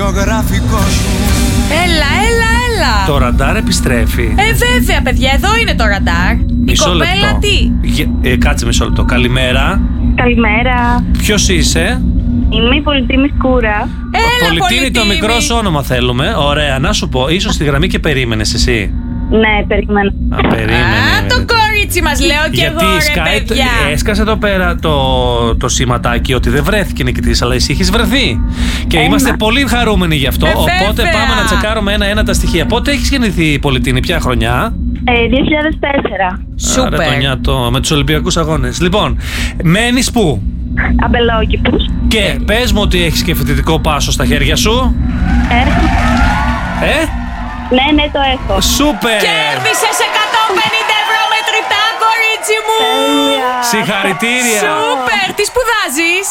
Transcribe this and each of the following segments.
βιογραφικό σου. Έλα. Το ραντάρ επιστρέφει. Βέβαια, παιδιά, εδώ είναι το ραντάρ. Μισό Η κοπέλα λεπτό. τι? Κάτσε μισό λεπτό. Καλημέρα. Καλημέρα. Ποιος είσαι? Είμαι η Πολιτίνη Σκούρα. Πολιτίνη, το μικρό σου όνομα θέλουμε. Ωραία, να σου πω, ίσως στη γραμμή και περίμενες εσύ. Ναι, περίμενα. Περίμενε. Το κορίτσι μας, λέω κι εγώ, ρε παιδιά. Έσκασε εδώ πέρα το σηματάκι ότι δεν βρέθηκε νικητής, αλλά εσύ έχεις βρεθεί. Και είμαστε πολύ χαρούμενοι γι' αυτό. Οπότε πάμε να τσεκάρουμε ένα-ένα τα στοιχεία. Πότε έχεις γεννηθεί η Πολιτίνη, ποια χρονιά? 2004. Σούπερ. Άρα το νιάτο με τους Ολυμπιακούς Αγώνες. Λοιπόν, μένεις πού? Αμπελόκηπους. Και πες μου ότι έχεις και φοιτητικό πάσο στα χέρια σου. Ναι, το έχω. Σούπερ! Κέρδισες 150 ευρώ μετρητά, κορίτσι μου. Συγχαρητήρια! Σούπερ! Τι σπουδάζεις?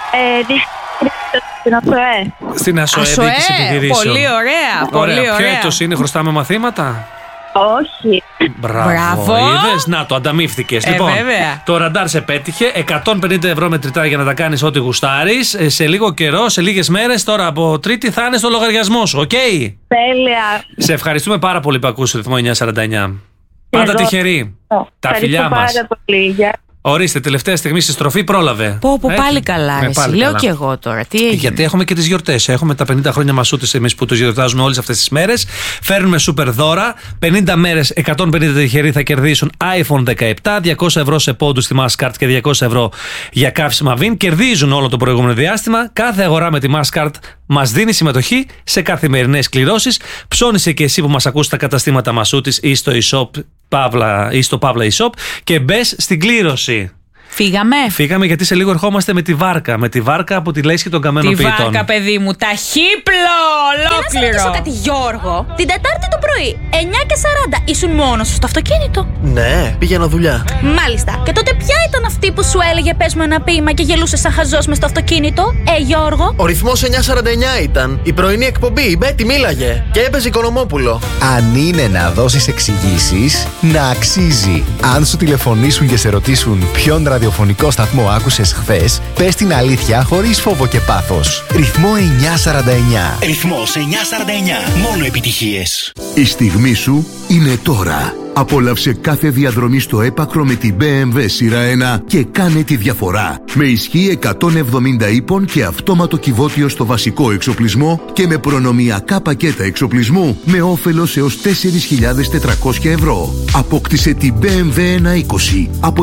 Στην ΑΣΟΕ. Στην ΑΣΟΕ, διοίκηση επιχειρήσεων. Πολύ ωραία, πολύ ωραία. Ποιο έτος είναι, χρωστάμε μαθήματα? Όχι. Μπράβο. Είδες, να το ανταμείφθηκες. Λοιπόν, βέβαια. το ραντάρ σε πέτυχε. 150 ευρώ μετρητά για να τα κάνεις ό,τι γουστάρεις. Σε λίγο καιρό, σε λίγες μέρες, τώρα από Τρίτη θα είναι στο λογαριασμό σου. Οκ. Τέλεια. Σε ευχαριστούμε πάρα πολύ που ακούς ρυθμό 949. Πάντα τυχερή. Τα φιλιά μας. Πάρα πολύ. Ορίστε, τελευταία στιγμή στη στροφή πρόλαβε. Πω, πάλι καλά. Λέω κι εγώ τώρα. Τι έγινε? Γιατί έχουμε και τις γιορτές. Έχουμε τα 50 χρόνια Μασούτης εμείς που τους γιορτάζουμε όλες αυτές τις μέρες. Φέρνουμε σούπερ δώρα. 50 μέρες, 150 τυχεροί θα κερδίσουν iPhone 17, 200 ευρώ σε πόντους στη Mastercard και 200 ευρώ για καύσιμα Vin. Κερδίζουν όλο το προηγούμενο διάστημα. Κάθε αγορά με τη Mastercard μας δίνει συμμετοχή σε καθημερινές κληρώσεις. Ψώνισε και εσύ που μας ακούς στα καταστήματα Μασούτης ή στο e-shop ή στο Pavla e-shop και μπες στην κλήρωση. Φύγαμε γιατί σε λίγο ερχόμαστε με τη βάρκα. Με τη βάρκα από τη Λέσχη των Καμένων Ποιητών. Τη βάρκα, παιδί μου, ταχύπλο, ολόκληρο. Και να σε ρωτήσω κάτι, Γιώργο. Την Τετάρτη το πρωί, 9:40, ήσουν μόνος σου στο αυτοκίνητο? Ναι, πήγαινα δουλειά. Μάλιστα. Και τότε ποια ήταν αυτή που σου έλεγε πες μου ένα ποίημα και γελούσε σαν χαζός μες στο αυτοκίνητο? Γιώργο. Ο ρυθμός 949 ήταν. Η πρωινή εκπομπή, η Μπέτη μίλαγε. Και έπαιζε Οικονομόπουλο. Αν είναι να δώσεις εξηγήσεις, να αξίζει. Αν σου τηλεφωνήσουν και σε ρωτήσουν ποιον ραδιοφωνικό σταθμό άκουσες χθες, πες την αλήθεια χωρίς φόβο και πάθος. Ρυθμό 949. Ρυθμός 949. Μόνο επιτυχίες. Η στιγμή σου είναι τώρα. Απόλαυσε κάθε διαδρομή στο έπακρο με την BMW σειρά 1 και κάνε τη διαφορά. Με ισχύ 170 ύπων και αυτόματο κυβότιο στο βασικό εξοπλισμό και με προνομιακά πακέτα εξοπλισμού με όφελος έως 4.400 ευρώ. Απόκτησε την BMW 120 από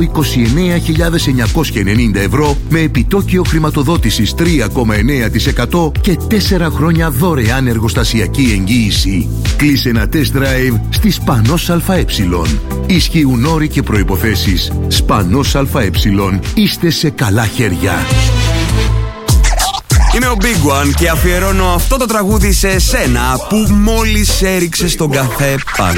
29.990 ευρώ με επιτόκιο χρηματοδότησης 3,9% και 4 χρόνια δωρεάν εργοστασιακή εγγύηση. Κλείσε ένα test drive στη Σπανός ΑΕ. Ισχύουν όροι και προϋποθέσεις. Σπανός ΑΕ. Είστε σε καλά χέρια. Είμαι ο Big One και αφιερώνω αυτό το τραγούδι σε εσένα που μόλις έριξε στον καφέ πάνω.